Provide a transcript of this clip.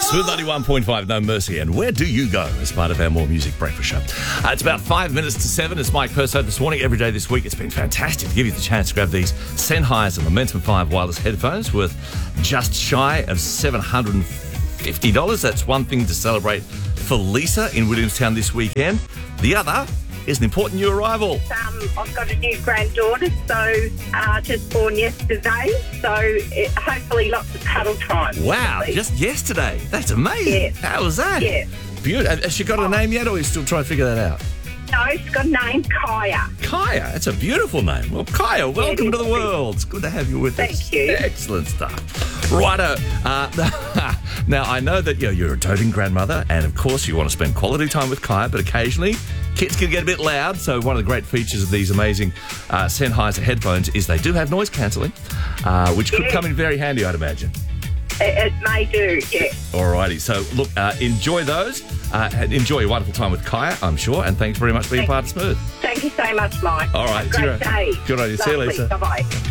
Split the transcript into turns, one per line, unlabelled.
Smooth 91.5, No Mercy. And where do you go as part of our More Music Breakfast Show? It's about 5 minutes to 7. It's Mike Perso this morning. Every day this week, it's been fantastic to give you the chance to grab these Sennheiser Momentum 5 wireless headphones worth just shy of $750. That's one thing to celebrate for Lisa in Williamstown this weekend. The other is an important new arrival.
I've got a new granddaughter, just born yesterday, hopefully lots of cuddle time.
Wow, just yesterday. That's amazing.
Yes.
How was that?
Yes.
Beautiful. Has she got a name yet, or are you still trying to figure that out?
No, she's got a name, Kaya.
Kaya, that's a beautiful name. Well, Kaya, welcome to the world. It's good to have you with us.
Thank you.
Excellent stuff. Righto. Now, I know that you're a doting grandmother, and of course you want to spend quality time with Kaya, but occasionally kids can get a bit loud. So one of the great features of these amazing Sennheiser headphones is they do have noise cancelling, which could come in very handy, I'd imagine.
It may do, yes.
Alrighty, so look, enjoy those. Enjoy your wonderful time with Kaya, I'm sure, and thanks very much for being part of Smooth.
Thank you so much, Mike.
All right,
Have a great day.
Good on you. See you,
Lovely.
Lisa.
Bye-bye.